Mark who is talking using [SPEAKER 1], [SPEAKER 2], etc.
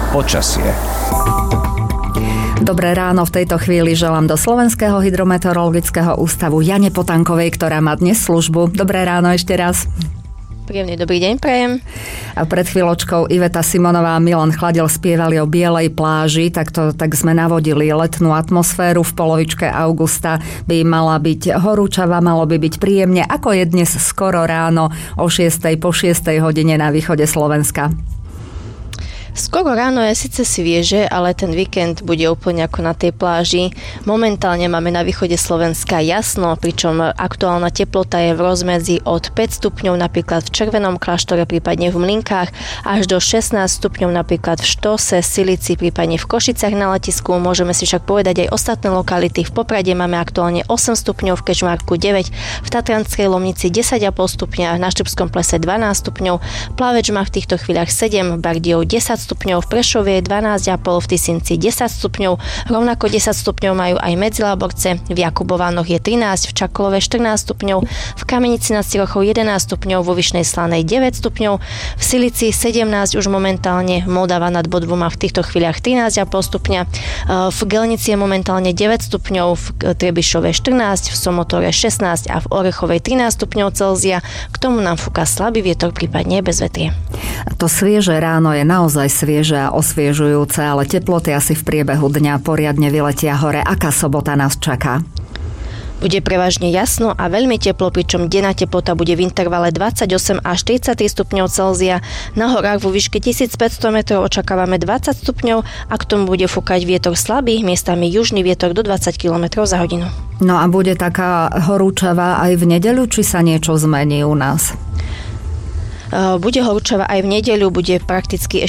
[SPEAKER 1] Počasie.
[SPEAKER 2] Dobré ráno, v tejto chvíli želám do Slovenského hydrometeorologického ústavu Jane Potánkovej, ktorá má dnes službu. Dobré ráno ešte raz.
[SPEAKER 3] Príjemný dobrý deň prajem.
[SPEAKER 2] A pred chvíľočkou Iveta Simonová a Milan Chladil spievali o bielej pláži, tak sme navodili letnú atmosféru. V polovičke augusta by mala byť horúčava, malo by byť príjemne, ako je dnes skoro ráno o 6:00 po 6:00 hodine na východe Slovenska.
[SPEAKER 3] Skoro ráno je síce svieže, ale ten víkend bude úplne ako na tej pláži. Momentálne máme na východe Slovenska jasno, pričom aktuálna teplota je v rozmedzi od 5 stupňov napríklad v Červenom Kláštore, prípadne v Mlynkách, až do 16 stupňov napríklad v Štose, Silici, prípadne v Košiciach na letisku. Môžeme si však povedať aj ostatné lokality. V Poprade máme aktuálne 8 stupňov, v Kežmarku 9, v Tatranskej Lomnici 10,5 stupňa, na Štrbskom plese 12 stupňov, Plaveč má v týchto chvíľach 7, Bardejov 10 stupňov, v Prešove je 12,5, v Tisinci 10 stupňov, rovnako 10 stupňov majú aj Medziláborce, v Jakubovánoch je 13, v Čakolove 14 stupňov, v Kamenici nad Cirochou 11 stupňov, vo Vyšnej Slanej 9 stupňov, v Silici 17 už momentálne, Moldava nad Bodvou má v týchto chvíľach 13,5 stupňa, v Gelnici je momentálne 9 stupňov, v Trebišove 14, v Somotore 16 a v Orechovej 13 stupňov Celzia. K tomu nám fúka slabý vietor, prípadne bezvetrie.
[SPEAKER 2] To svieže ráno je naozaj svieže a osviežujúce, ale teploty asi v priebehu dňa poriadne vyletia hore. Aká sobota nás čaká?
[SPEAKER 3] Bude prevažne jasno a veľmi teplo, pričom denná teplota bude v intervale 28 až 33 stupňov Celzia. Na horách vo výške 1500 metrov očakávame 20 stupňov a k tomu bude fúkať vietor slabý, miestami južný vietor do 20 km za hodinu.
[SPEAKER 2] No a bude taká horúčava aj v nedeľu, či sa niečo zmení u nás?
[SPEAKER 3] Bude horúčava aj v nedeľu, bude prakticky